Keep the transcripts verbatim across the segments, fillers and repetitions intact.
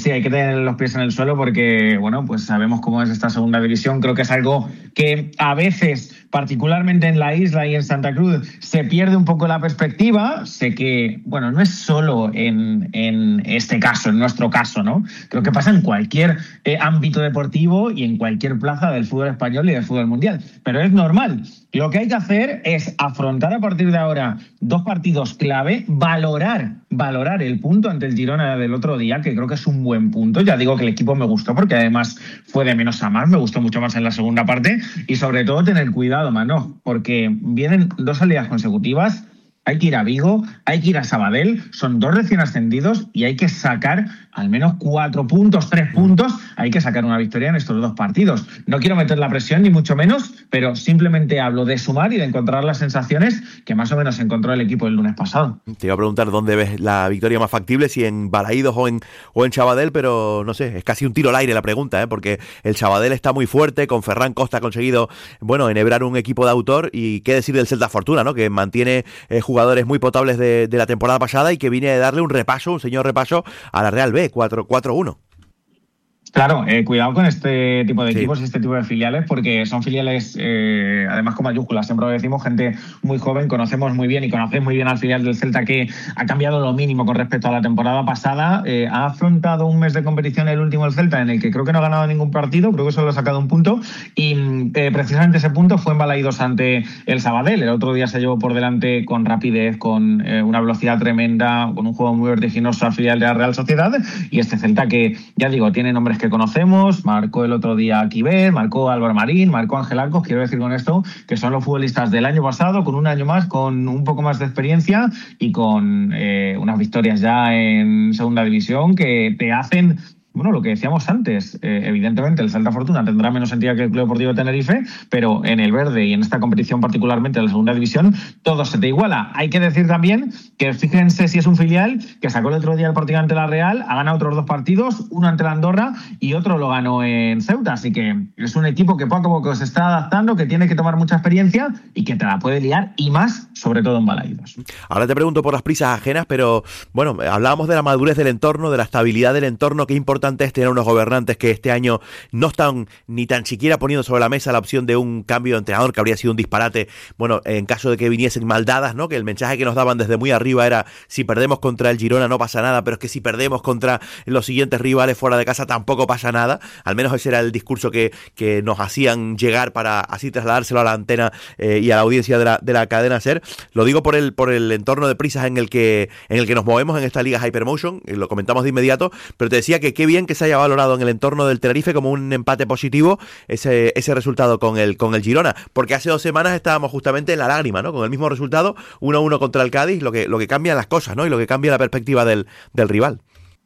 sí, hay que tener los pies en el suelo porque, bueno, pues sabemos cómo es esta segunda división. Creo que es algo que a veces, particularmente en la isla y en Santa Cruz, se pierde un poco la perspectiva. Sé que, bueno, no es solo en, en este caso, en nuestro caso, ¿no? Creo que pasa en cualquier eh, ámbito deportivo y en cualquier plaza del fútbol español y del fútbol mundial. Pero es normal. Lo que hay que hacer es afrontar a partir de ahora dos partidos clave, valorar, valorar el punto ante el Girona del otro día, que creo que es un buen punto. Ya digo que el equipo me gustó porque además fue de menos a más, me gustó mucho más en la segunda parte y sobre todo tener cuidado, mano, porque vienen dos salidas consecutivas. Hay que ir a Vigo, hay que ir a Sabadell, son dos recién ascendidos y hay que sacar al menos cuatro puntos, tres puntos, hay que sacar una victoria en estos dos partidos. No quiero meter la presión ni mucho menos, pero simplemente hablo de sumar y de encontrar las sensaciones que más o menos encontró el equipo el lunes pasado. Te iba a preguntar dónde ves la victoria más factible, si en Balaídos o en, o en Sabadell, pero no sé, es casi un tiro al aire la pregunta, ¿eh? Porque el Sabadell está muy fuerte, con Ferran Costa ha conseguido, bueno, enhebrar un equipo de autor y qué decir del Celta Fortuna, ¿no? Que mantiene eh, jugadores muy potables de, de la temporada pasada y que viene a darle un repaso, un señor repaso a la Real B, cuatro uno. Claro, eh, cuidado con este tipo de sí. equipos y este tipo de filiales, porque son filiales, eh, además con mayúsculas, siempre lo decimos, gente muy joven, conocemos muy bien y conocemos muy bien al filial del Celta que ha cambiado lo mínimo con respecto a la temporada pasada, eh, ha afrontado un mes de competición el último el Celta en el que creo que no ha ganado ningún partido, creo que solo ha sacado un punto y eh, precisamente ese punto fue en Balaídos ante el Sabadell. El otro día se llevó por delante con rapidez, con eh, una velocidad tremenda, con un juego muy vertiginoso al filial de la Real Sociedad y este Celta que, ya digo, tiene nombres que conocemos, marcó el otro día Quiver, marcó Álvaro Marín, marcó Ángel Arcos, quiero decir con esto que son los futbolistas del año pasado, con un año más, con un poco más de experiencia y con eh, unas victorias ya en segunda división que te hacen... Bueno, lo que decíamos antes, eh, evidentemente el Celta Fortuna tendrá menos entidad que el Club Deportivo Tenerife, pero en el verde y en esta competición particularmente en la segunda división, todo se te iguala. Hay que decir también que fíjense si es un filial que sacó el otro día el partido ante la Real, ha ganado otros dos partidos, uno ante la Andorra y otro lo ganó en Ceuta, así que es un equipo que poco a poco se está adaptando, que tiene que tomar mucha experiencia y que te la puede liar y más, sobre todo en Balaídos. Ahora te pregunto por las prisas ajenas, pero bueno, hablábamos de la madurez del entorno, de la estabilidad del entorno, qué importante es tener unos gobernantes que este año no están ni tan siquiera poniendo sobre la mesa la opción de un cambio de entrenador, que habría sido un disparate, bueno, en caso de que viniesen mal dadas, ¿no? Que el mensaje que nos daban desde muy arriba era: si perdemos contra el Girona no pasa nada, pero es que si perdemos contra los siguientes rivales fuera de casa tampoco pasa nada. Al menos ese era el discurso que, que nos hacían llegar para así trasladárselo a la antena eh, y a la audiencia de la, de la cadena SER. Lo digo por el, por el entorno de prisas en el que, en el que nos movemos en esta liga Hypermotion, y lo comentamos de inmediato, pero te decía que qué bien que se haya valorado en el entorno del Tenerife como un empate positivo ese, ese resultado con el, con el Girona, porque hace dos semanas estábamos justamente en la lágrima, ¿no? Con el mismo resultado, uno a uno contra el Cádiz, lo que, lo que cambia las cosas, ¿no? Y lo que cambia la perspectiva del, del rival.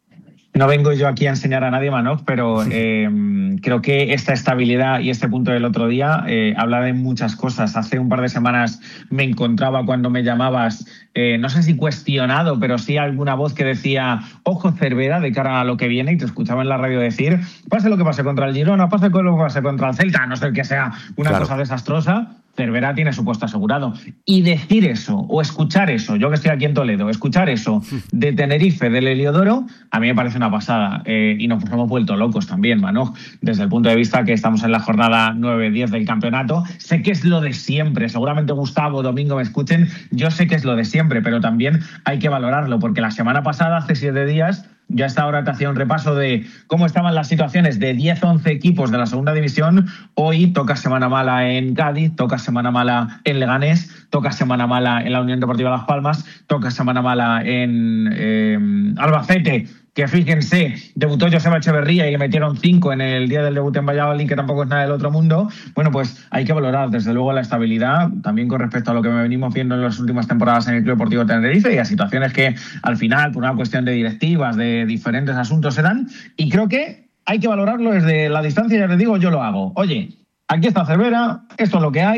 No vengo yo aquí a enseñar a nadie, Manoj, pero eh, creo que esta estabilidad y este punto del otro día eh, habla de muchas cosas. Hace un par de semanas me encontraba cuando me llamabas, eh, no sé si cuestionado, pero sí alguna voz que decía ojo Cervera de cara a lo que viene, y te escuchaba en la radio decir pase lo que pase contra el Girona, pase lo que pase contra el Celta, a no ser que sea una claro. cosa desastrosa. Cervera tiene su puesto asegurado. Y decir eso, o escuchar eso, yo que estoy aquí en Toledo, escuchar eso de Tenerife, del Heliodoro, a mí me parece una pasada. Eh, y nos hemos vuelto locos también, Manoj, desde el punto de vista que estamos en la jornada nueve diez del campeonato. Sé que es lo de siempre, seguramente Gustavo, Domingo me escuchen, yo sé que es lo de siempre, pero también hay que valorarlo, porque la semana pasada, hace siete días, ya hasta ahora te hacía un repaso de cómo estaban las situaciones de diez once equipos de la segunda división. Hoy toca semana mala en Cádiz, toca semana mala en Leganés, toca semana mala en la Unión Deportiva Las Palmas, toca semana mala en eh, Albacete, que fíjense, debutó Joseba Echeverría y le metieron cinco en el día del debut en Valladolid, que tampoco es nada del otro mundo. Bueno, pues hay que valorar desde luego la estabilidad, también con respecto a lo que venimos viendo en las últimas temporadas en el Club Deportivo Tenerife y a situaciones que al final, por una cuestión de directivas, de diferentes asuntos se dan, y creo que hay que valorarlo desde la distancia. Ya les digo, yo lo hago. Oye, aquí está Cervera, esto es lo que hay, hay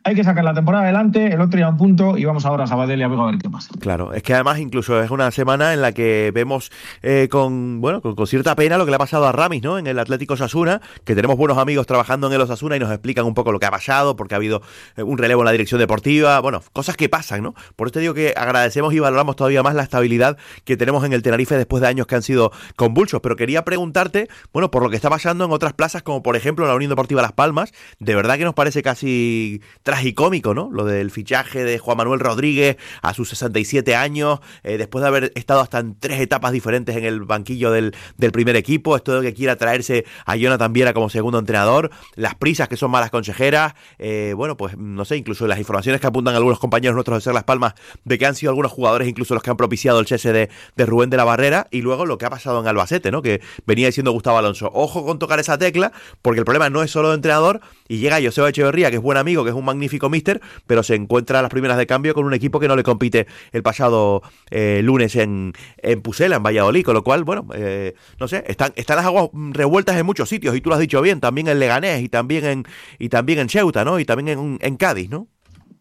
hay que sacar la temporada adelante, el otro ya un punto y vamos ahora a Sabadell y a Vigo a ver qué pasa. Claro, es que además incluso es una semana en la que vemos eh, con bueno con, con cierta pena lo que le ha pasado a Ramis, ¿no? En el Atlético Osasuna, que tenemos buenos amigos trabajando en el Osasuna y nos explican un poco lo que ha pasado, porque ha habido un relevo en la dirección deportiva, bueno, cosas que pasan, ¿no? Por eso te digo que agradecemos y valoramos todavía más la estabilidad que tenemos en el Tenerife después de años que han sido convulsos, pero quería preguntarte, bueno, por lo que está pasando en otras plazas, como por ejemplo la Unión Deportiva Las Palmas, de verdad que nos parece casi tragicómico, ¿no? Lo del fichaje de Juan Manuel Rodríguez a sus sesenta y siete años, eh, después de haber estado hasta en tres etapas diferentes en el banquillo del, del primer equipo, esto de que quiera traerse a Jonathan Viera como segundo entrenador, las prisas que son malas consejeras, eh, bueno, pues no sé, incluso las informaciones que apuntan algunos compañeros nuestros de Ser Las Palmas de que han sido algunos jugadores incluso los que han propiciado el cese de, de Rubén de la Barrera, y luego lo que ha pasado en Albacete, ¿no? Que venía diciendo Gustavo Alonso, ojo con tocar esa tecla, porque el problema no es solo de entrenador, y llega Joseba Echeverría, que es buen amigo, que es un magnífico míster, pero se encuentra a las primeras de cambio con un equipo que no le compite el pasado eh, lunes en, en Pucela, en Valladolid, con lo cual, bueno, eh, no sé, están, están las aguas revueltas en muchos sitios, y tú lo has dicho bien, también en Leganés, y también en, y también en Ceuta, ¿no? Y también en, en Cádiz, ¿no?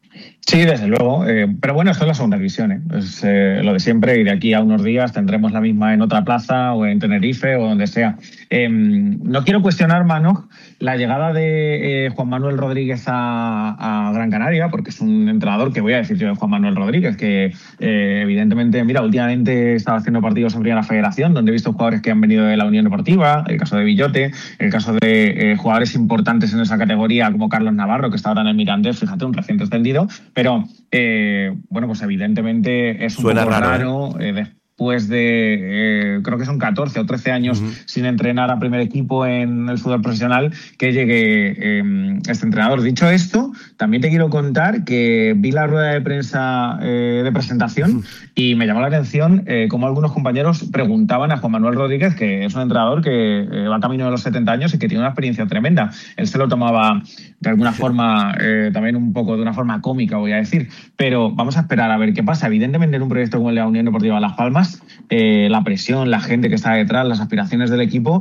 Sí, desde luego. Eh, pero bueno, esto es la segunda división, ¿eh? Es eh, lo de siempre, y de aquí a unos días tendremos la misma en otra plaza o en Tenerife o donde sea. Eh, no quiero cuestionar, Mano, la llegada de eh, Juan Manuel Rodríguez a, a Gran Canaria, porque es un entrenador que voy a decir yo de Juan Manuel Rodríguez, que eh, evidentemente, mira, últimamente estaba haciendo partidos en Primera Federación, donde he visto jugadores que han venido de la Unión Deportiva, el caso de Villote, el caso de eh, jugadores importantes en esa categoría como Carlos Navarro, que está ahora en el Mirandés, fíjate, un reciente extendido. Pero, eh, bueno, pues evidentemente es un Suena poco raro, raro, ¿eh? Eh, después de, eh, creo que son catorce o trece años uh-huh. sin entrenar a primer equipo en el fútbol profesional, que llegue eh, este entrenador. Dicho esto, también te quiero contar que vi la rueda de prensa eh, de presentación uh-huh. y me llamó la atención eh, cómo algunos compañeros preguntaban a Juan Manuel Rodríguez, que es un entrenador que eh, va camino de los setenta años y que tiene una experiencia tremenda. Él se lo tomaba de alguna forma, eh, también un poco de una forma cómica, voy a decir, pero vamos a esperar a ver qué pasa. Evidentemente, en un proyecto como el de la Unión Deportiva Las Palmas, eh, la presión, la gente que está detrás, las aspiraciones del equipo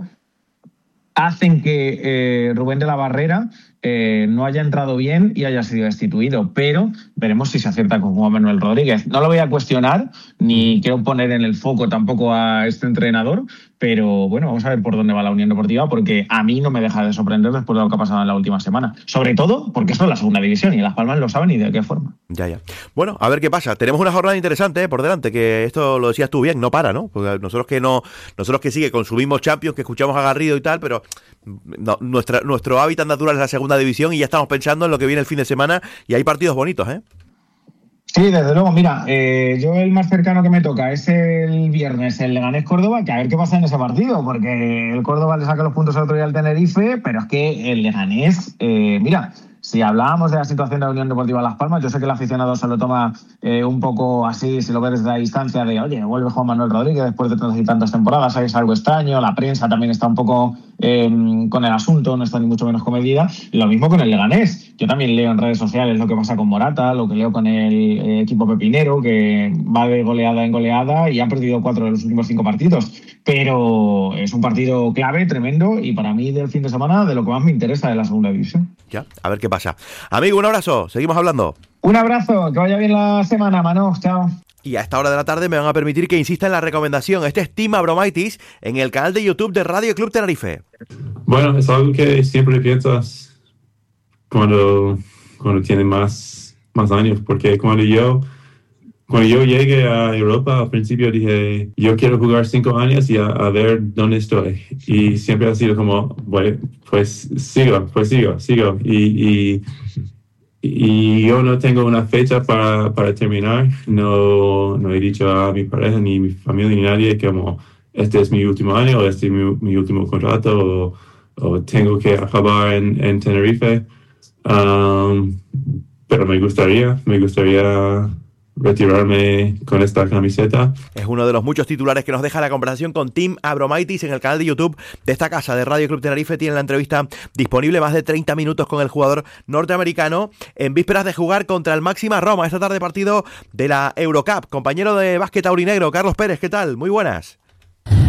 hacen que eh, Rubén de la Barrera eh, no haya entrado bien y haya sido destituido, pero veremos si se acierta con Juan Manuel Rodríguez. No lo voy a cuestionar, ni quiero poner en el foco tampoco a este entrenador, pero bueno, vamos a ver por dónde va la Unión Deportiva, porque a mí no me deja de sorprender después de lo que ha pasado en la última semana. Sobre todo porque esto es la segunda división y Las Palmas lo saben y de qué forma. Ya, ya. Bueno, a ver qué pasa. Tenemos una jornada interesante eh, por delante, que esto lo decías tú bien, no para, ¿no? Porque nosotros que no, nosotros que sí que consumimos Champions, que escuchamos a Garrido y tal, pero no, nuestra, nuestro hábitat natural es la segunda división y ya estamos pensando en lo que viene el fin de semana y hay partidos bonitos, ¿eh? Sí, desde luego. Mira, eh, yo el más cercano que me toca es el viernes, el Leganés-Córdoba, que a ver qué pasa en ese partido, porque el Córdoba le saca los puntos al otro día al Tenerife, pero es que el Leganés, eh, mira, si hablábamos de la situación de la Unión Deportiva Las Palmas, yo sé que el aficionado se lo toma eh, un poco así, si lo ves desde la distancia, de oye, vuelve Juan Manuel Rodríguez después de tantas y tantas temporadas, es algo extraño, la prensa también está un poco eh, con el asunto, no está ni mucho menos comedida. Lo mismo con el Leganés. Yo también leo en redes sociales lo que pasa con Morata, lo que leo con el eh, equipo pepinero, que va de goleada en goleada y han perdido cuatro de los últimos cinco partidos. Pero es un partido clave, tremendo, y para mí del fin de semana de lo que más me interesa de la segunda división. Ya, a ver qué pasa. Amigo, un abrazo, seguimos hablando. Un abrazo, que vaya bien la semana, Manu, chao. Y a esta hora de la tarde me van a permitir que insista en la recomendación. Este es Team Abromaitis en el canal de YouTube de Radio Club Tenerife. Bueno, es algo que siempre piensas cuando, cuando tienes más, más años, porque cuando yo, cuando yo llegué a Europa, al principio dije, yo quiero jugar cinco años y a, a ver dónde estoy. Y siempre ha sido como, bueno, pues sigo, pues sigo, sigo. Y... y Y yo no tengo una fecha para, para terminar. No, no he dicho a mi pareja, ni mi familia, ni nadie que como este es mi último año, o este es mi, mi último contrato, o, o tengo que acabar en, en Tenerife. Um, pero me gustaría, me gustaría retirarme con esta camiseta. Es uno de los muchos titulares que nos deja la conversación con Team Abromaitis en el canal de YouTube de esta casa de Radio Club Tenerife. Tiene la entrevista disponible, más de treinta minutos con el jugador norteamericano en vísperas de jugar contra el Máxima Roma esta tarde, partido de la Eurocup. Compañero de básquet aurinegro, Carlos Pérez, ¿qué tal? Muy buenas.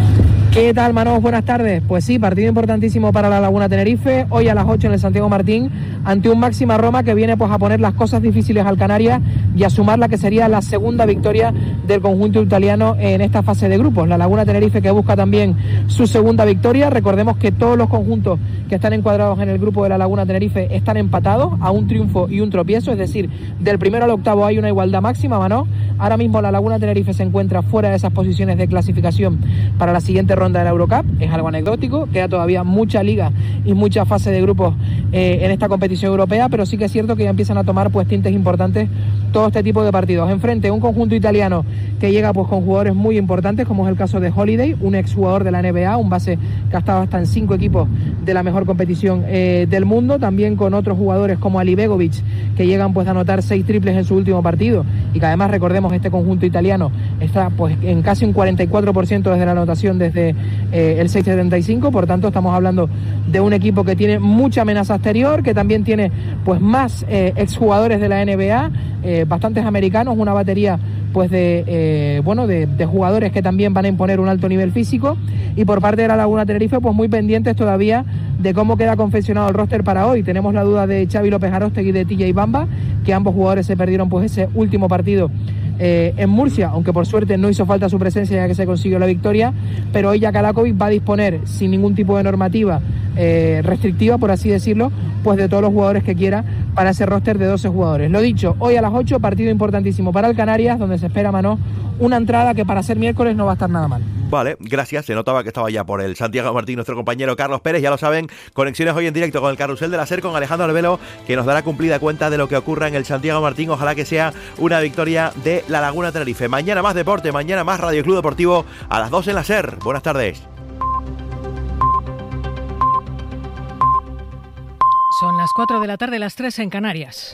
¿Qué tal, Manos? Buenas tardes. Pues sí, partido importantísimo para la Laguna Tenerife, hoy a las ocho en el Santiago Martín, ante un Máxima Roma que viene pues a poner las cosas difíciles al Canarias y a sumar la que sería la segunda victoria del conjunto italiano en esta fase de grupos. La Laguna Tenerife que busca también su segunda victoria. Recordemos que todos los conjuntos que están encuadrados en el grupo de la Laguna Tenerife están empatados a un triunfo y un tropiezo, es decir, del primero al octavo hay una igualdad máxima, Manos. Ahora mismo la Laguna Tenerife se encuentra fuera de esas posiciones de clasificación para la siguiente ronda de la Eurocup. Es algo anecdótico, queda todavía mucha liga y mucha fase de grupos eh, en esta competición europea, pero sí que es cierto que ya empiezan a tomar pues tintes importantes todo este tipo de partidos. Enfrente un conjunto italiano que llega pues con jugadores muy importantes, como es el caso de Holiday, un exjugador de la N B A, un base que ha estado hasta en cinco equipos de la mejor competición eh, del mundo, también con otros jugadores como Ali Begovic, que llegan pues a anotar seis triples en su último partido, y que además, recordemos, este conjunto italiano está pues en casi un cuarenta y cuatro por ciento desde la anotación desde eh, el seis setenta y cinco, por tanto estamos hablando de un equipo que tiene mucha amenaza exterior, que también tiene pues más eh, exjugadores de la N B A, eh, bastantes americanos, una batería pues de eh, bueno de, de jugadores que también van a imponer un alto nivel físico, y por parte de la Laguna Tenerife pues muy pendientes todavía de cómo queda confeccionado el roster para hoy. Tenemos la duda de Xavi López Aróstegui y de T J Bamba, que ambos jugadores se perdieron pues ese último partido Eh, en Murcia, aunque por suerte no hizo falta su presencia ya que se consiguió la victoria, pero hoy ya Kalakovic va a disponer sin ningún tipo de normativa eh, restrictiva, por así decirlo, pues de todos los jugadores que quiera para ese roster de doce jugadores. Lo dicho, hoy a las ocho, partido importantísimo para el Canarias, donde se espera, Manos, una entrada que para ser miércoles no va a estar nada mal. Vale, gracias. Se notaba que estaba ya por el Santiago Martín nuestro compañero Carlos Pérez, ya lo saben, conexiones hoy en directo con el Carrusel de la SER con Alejandro Albelo, que nos dará cumplida cuenta de lo que ocurra en el Santiago Martín. Ojalá que sea una victoria de la Laguna Tenerife. Mañana más deporte, mañana más Radio Club Deportivo a las dos en la SER. Buenas tardes. Son las cuatro de la tarde, las tres en Canarias.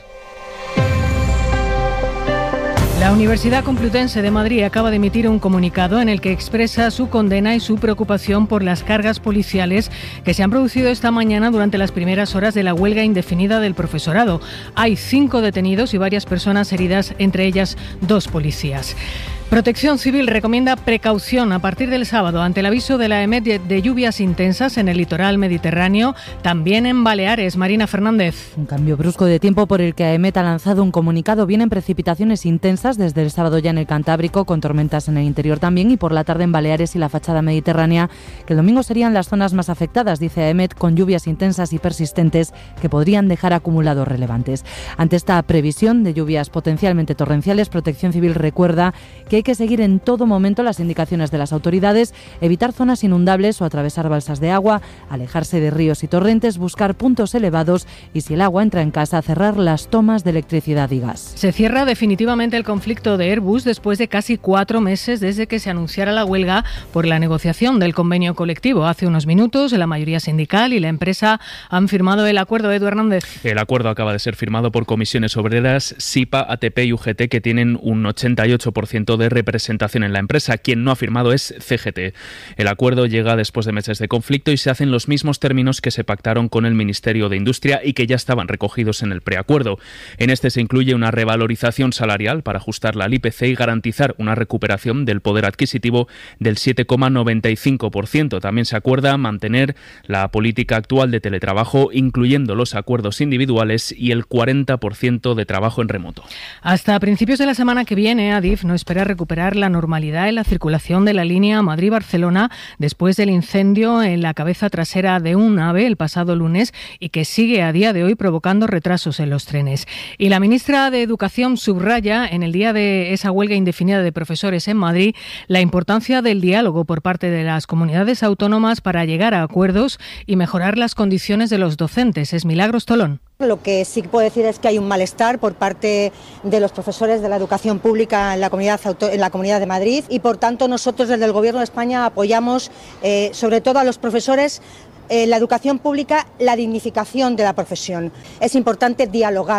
La Universidad Complutense de Madrid acaba de emitir un comunicado en el que expresa su condena y su preocupación por las cargas policiales que se han producido esta mañana durante las primeras horas de la huelga indefinida del profesorado. Hay cinco detenidos y varias personas heridas, entre ellas dos policías. Protección Civil recomienda precaución a partir del sábado ante el aviso de la EMET de, de lluvias intensas en el litoral mediterráneo, también en Baleares. Marina Fernández. Un cambio brusco de tiempo por el que AEMET ha lanzado un comunicado. Vienen precipitaciones intensas desde el sábado ya en el Cantábrico, con tormentas en el interior también, y por la tarde en Baleares y la fachada mediterránea, que el domingo serían las zonas más afectadas, dice AEMET, con lluvias intensas y persistentes que podrían dejar acumulados relevantes. Ante esta previsión de lluvias potencialmente torrenciales, Protección Civil recuerda que hay que seguir en todo momento las indicaciones de las autoridades, evitar zonas inundables o atravesar balsas de agua, alejarse de ríos y torrentes, buscar puntos elevados y, si el agua entra en casa, cerrar las tomas de electricidad y gas. Se cierra definitivamente el conflicto de Airbus después de casi cuatro meses desde que se anunciara la huelga por la negociación del convenio colectivo. Hace unos minutos la mayoría sindical y la empresa han firmado el acuerdo. Edu Hernández. El acuerdo acaba de ser firmado por comisiones obreras, SIPA, A T P y U G T, que tienen un ochenta y ocho por ciento de representación en la empresa. Quien no ha firmado es C G T. El acuerdo llega después de meses de conflicto y se hacen los mismos términos que se pactaron con el Ministerio de Industria y que ya estaban recogidos en el preacuerdo. En este se incluye una revalorización salarial para ajustarla al I P C y garantizar una recuperación del poder adquisitivo del siete coma noventa y cinco por ciento. También se acuerda mantener la política actual de teletrabajo, incluyendo los acuerdos individuales y el cuarenta por ciento de trabajo en remoto. Hasta principios de la semana que viene, Adif no espera recuperar la normalidad en la circulación de la línea Madrid-Barcelona después del incendio en la cabeza trasera de un AVE el pasado lunes y que sigue a día de hoy provocando retrasos en los trenes. Y la ministra de Educación subraya en el día de esa huelga indefinida de profesores en Madrid la importancia del diálogo por parte de las comunidades autónomas para llegar a acuerdos y mejorar las condiciones de los docentes. Es Milagros Tolón. Lo que sí puedo decir es que hay un malestar por parte de los profesores de la educación pública en la comunidad, en la Comunidad de Madrid, y por tanto nosotros desde el Gobierno de España apoyamos eh, sobre todo a los profesores, eh, la educación pública, la dignificación de la profesión. Es importante dialogar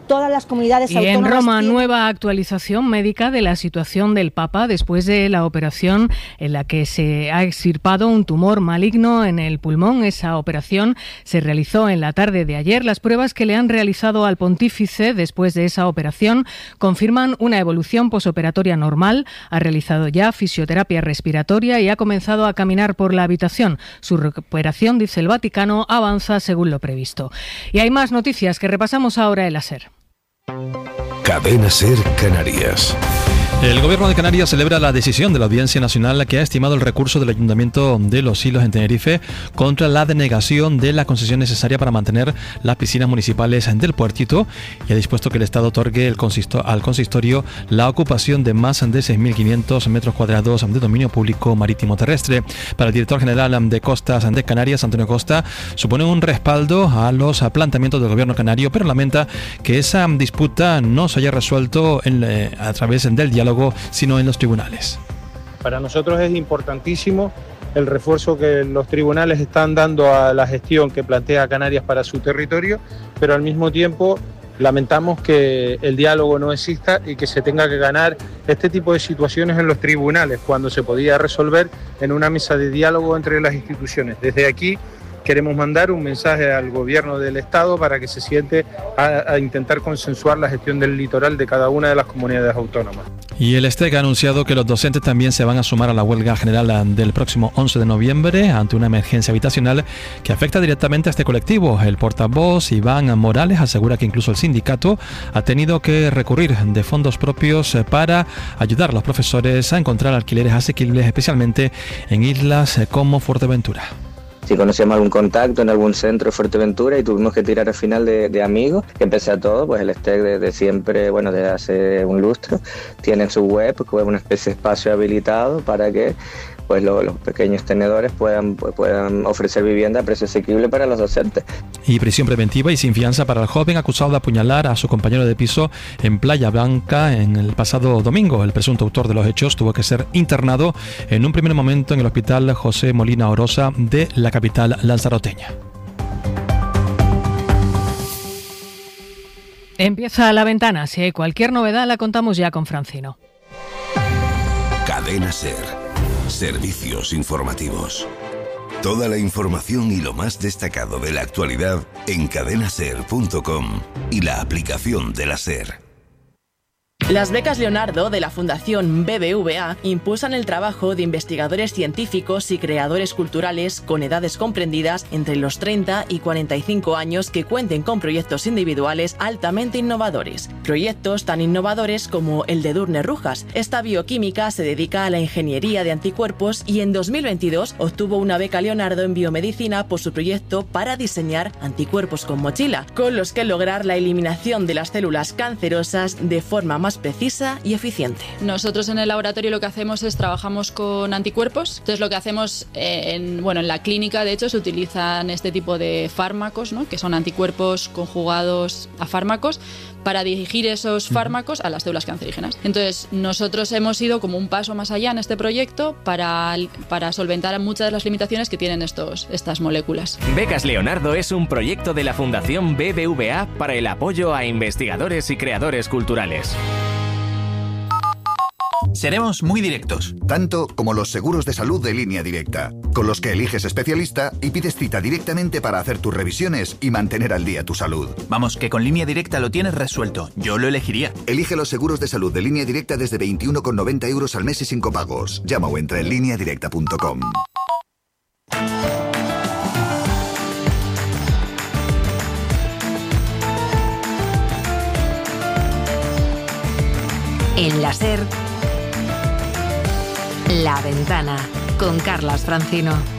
todas las comunidades y autónomas. En Roma, tienen... nueva actualización médica de la situación del Papa después de la operación en la que se ha extirpado un tumor maligno en el pulmón. Esa operación se realizó en la tarde de ayer. Las pruebas que le han realizado al pontífice después de esa operación confirman una evolución posoperatoria normal. Ha realizado ya fisioterapia respiratoria y ha comenzado a caminar por la habitación. Su recuperación, dice el Vaticano, avanza según lo previsto. Y hay más noticias que repasamos ahora en la SER. Cadena SER Canarias. El Gobierno de Canarias celebra la decisión de la Audiencia Nacional que ha estimado el recurso del Ayuntamiento de Los Silos en Tenerife contra la denegación de la concesión necesaria para mantener las piscinas municipales del Puertito y ha dispuesto que el Estado otorgue el consisto- al consistorio la ocupación de más de seis mil quinientos metros cuadrados de dominio público marítimo terrestre. Para el director general de Costas de Canarias, Antonio Costa, supone un respaldo a los planteamientos del Gobierno canario, pero lamenta que esa disputa no se haya resuelto en, eh, a través del diálogo, sino en los tribunales. Para nosotros es importantísimo el refuerzo que los tribunales están dando a la gestión que plantea Canarias para su territorio, pero al mismo tiempo lamentamos que el diálogo no exista y que se tenga que ganar este tipo de situaciones en los tribunales, cuando se podía resolver en una mesa de diálogo entre las instituciones. Desde aquí queremos mandar un mensaje al gobierno del Estado para que se siente a, a intentar consensuar la gestión del litoral de cada una de las comunidades autónomas. Y el STEC ha anunciado que los docentes también se van a sumar a la huelga general del próximo once de noviembre ante una emergencia habitacional que afecta directamente a este colectivo. El portavoz Iván Morales asegura que incluso el sindicato ha tenido que recurrir de fondos propios para ayudar a los profesores a encontrar alquileres asequibles, especialmente en islas como Fuerteventura. Si conocíamos algún contacto en algún centro de Fuerteventura y tuvimos que tirar al final de, de amigos, que pese a todo, pues el STEC desde siempre, bueno, desde hace un lustro, tiene su web, que es una especie de espacio habilitado para que pues lo, los pequeños tenedores puedan, pues, puedan ofrecer vivienda a precio asequible para los docentes. Y prisión preventiva y sin fianza para el joven acusado de apuñalar a su compañero de piso en Playa Blanca en el pasado domingo. El presunto autor de los hechos tuvo que ser internado en un primer momento en el hospital José Molina Orosa de la capital lanzaroteña. Empieza La Ventana. Si hay cualquier novedad la contamos ya con Francino. Cadena SER. Servicios informativos. Toda la información y lo más destacado de la actualidad en cadena ser punto com y la aplicación de la SER. Las becas Leonardo de la Fundación B B V A impulsan el trabajo de investigadores científicos y creadores culturales con edades comprendidas entre los treinta y cuarenta y cinco años que cuenten con proyectos individuales altamente innovadores. Proyectos tan innovadores como el de Durne Rujas. Esta bioquímica se dedica a la ingeniería de anticuerpos y en dos mil veintidós obtuvo una beca Leonardo en biomedicina por su proyecto para diseñar anticuerpos con mochila, con los que lograr la eliminación de las células cancerosas de forma más precisa y eficiente. Nosotros en el laboratorio lo que hacemos es trabajamos con anticuerpos. Entonces lo que hacemos eh, en, bueno, en la clínica de hecho se utilizan este tipo de fármacos, ¿no? Que son anticuerpos conjugados a fármacos para dirigir esos fármacos a las células cancerígenas. Entonces nosotros hemos ido como un paso más allá en este proyecto para, para solventar muchas de las limitaciones que tienen estos, estas moléculas. Becas Leonardo es un proyecto de la Fundación B B V A para el apoyo a investigadores y creadores culturales. Seremos muy directos. Tanto como los seguros de salud de Línea Directa, con los que eliges especialista y pides cita directamente para hacer tus revisiones y mantener al día tu salud. Vamos, que con Línea Directa lo tienes resuelto. Yo lo elegiría. Elige los seguros de salud de Línea Directa desde veintiuno con noventa euros al mes y sin copagos. Llama o entra en línea directa punto com. En la SER, La Ventana, con Carlas Francino.